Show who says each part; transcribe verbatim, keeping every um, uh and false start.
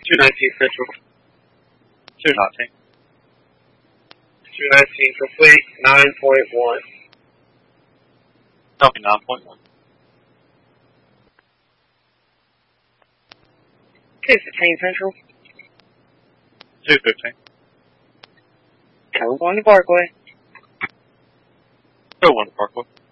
Speaker 1: two nineteen Central.
Speaker 2: two nineteen.
Speaker 1: two nineteen complete, nine point one.
Speaker 2: Copy nine point one.
Speaker 1: two fifteen Central.
Speaker 2: two fifteen.
Speaker 1: Code one to Parkway.
Speaker 2: Go one to Parkway.